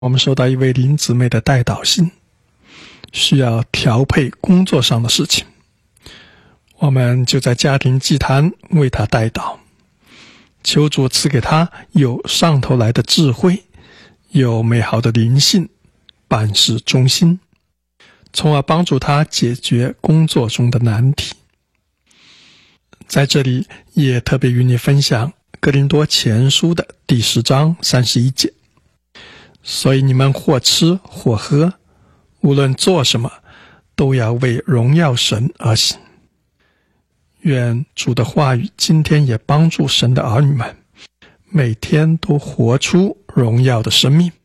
我们收到一位林姊妹的代祷信，需要调配工作上的事情，我们就在家庭祭坛为她代祷，求主赐给她有上头来的智慧，有美好的灵性，办事忠心，从而帮助她解决工作中的难题。在这里也特别与你分享哥林多前书的第10章31节，所以你们或吃或喝，无论做什么，都要为荣耀神而行。愿主的话语今天也帮助神的儿女们，每天都活出荣耀的生命。